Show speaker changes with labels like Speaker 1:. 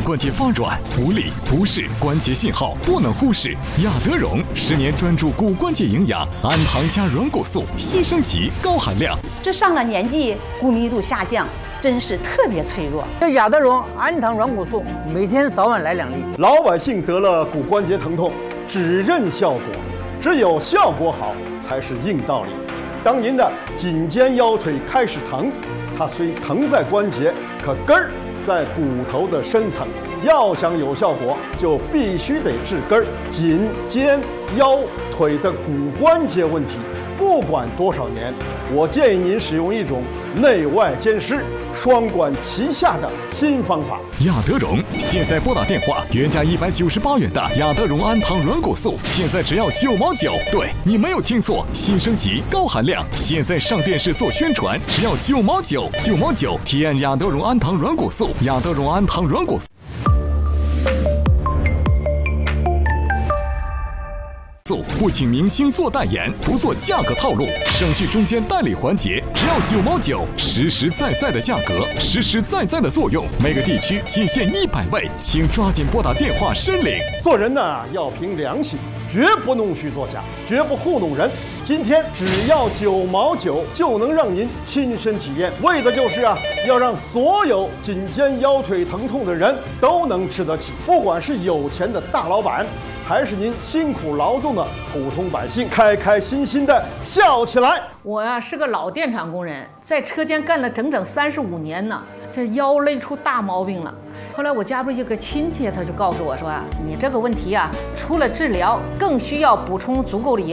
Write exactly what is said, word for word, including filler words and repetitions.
Speaker 1: 关节发软、无力、不适，关节信号不能忽视。亚德荣十年专注骨关节营养，氨糖加软骨素，新升级高含量。
Speaker 2: 这上了年纪，骨密度下降，真是特别脆弱。
Speaker 3: 这亚德荣氨糖软骨素，每天早晚来两粒。
Speaker 4: 老百姓得了骨关节疼痛，只认效果，只有效果好才是硬道理。当您的颈肩腰腿开始疼，它虽疼在关节，可根儿在骨头的深层。要想有效果，就必须得治根儿。颈肩腰腿的骨关节问题，不管多少年，我建议您使用一种内外兼施、双管齐下的新方法。
Speaker 1: 亚德荣现在拨打电话，原价一百九十八元的亚德荣氨糖软骨素，现在只要九毛九。对，你没有听错，新升级高含量，现在上电视做宣传，只要九毛九，九毛九体验亚德荣氨糖软骨素。亚德荣氨糖软骨素。不请明星做代言，不做价格套路，省去中间代理环节，只要九毛九，实实在在的价格，实实在在的作用，每个地区仅限一百位，请抓紧拨打电话申领。
Speaker 4: 做人呢要凭良心，绝不弄虚作假，绝不糊弄人。今天只要九毛九就能让您亲身体验，为的就是啊，要让所有颈肩腰腿疼痛的人都能吃得起，不管是有钱的大老板，还是您辛苦劳动的普通百姓，开开心心的笑起来。
Speaker 5: 我呀是个老电厂工人，在车间干了整整三十五年呢，这腰累出大毛病了。后来我家不是有个亲戚，他就告诉我说啊，你这个问题啊，除了治疗，更需要补充足够的营养。